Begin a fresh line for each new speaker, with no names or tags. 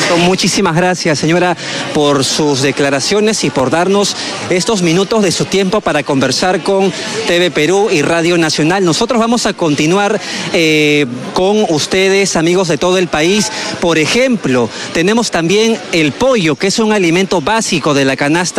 Muchísimas gracias, señora, por sus declaraciones y por darnos estos minutos de su tiempo para conversar con TV Perú y Radio Nacional. Nosotros vamos a continuar con ustedes, amigos de todo el país. Por ejemplo, tenemos también el pollo, que es un alimento básico de la canasta